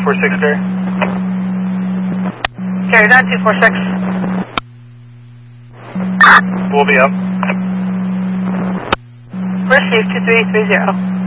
246 there. Carry that 246. We'll be up. Receive 2330.